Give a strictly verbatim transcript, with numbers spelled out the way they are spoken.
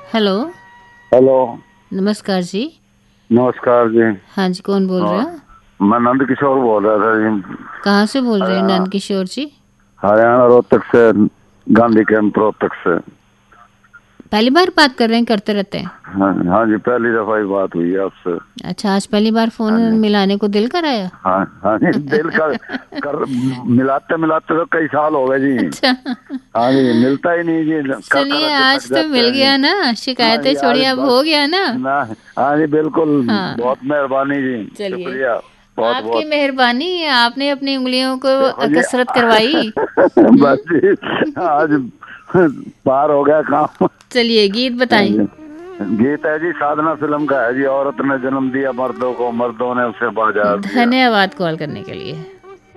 Hello. Hello. नमस्कार जी। नमस्कार जी। हाँ जी, कौन बोल रहे हो? मैं नंद किशोर बोल रहा था जी। कहाँ से बोल रहे हैं हरियाणा नंद किशोर जी? हरियाणा रोहतक से, गांधी कैंप रोहतक से। पहली बार बात कर रहे हैं, करते रहते हैं? हाँ हाँ जी, पहली दफा ही बात हुई है आपसे। अच्छा, आज पहली बार फोन हाँ जी। मिलाने को दिल कराया? हाँ हाँ जी, दिल का कर मिलाते मिलाते तो कई साल हो गए जी। अच्छा, हाँ जी, मिलता ही नहीं जी, कर चलिए कर के थक आज तो जाते मिल हैं गया जी। ना, हाँ शिकायतें जी, आज छोड़िए, अब बस हो गया ना। ना। हाँ जी बिल्कुल, हाँ, बहुत मेहरबानी जी, चलिए, शुक्रिया बहुत आपकी बहुत। मेहरबानी, आपने अपनी उंगलियों देखो को जी कसरत करवाई। बस हम्म, जी, आज पार हो गया काम। चलिए गीत हाँ बताएं। जी। गीत है जी, साधना फिल्म का है जी। औरत ने जन्म दिया मर्दों को, मर्दों ने उसे बाजार दिया। धन्यवाद कॉल करने के लिए।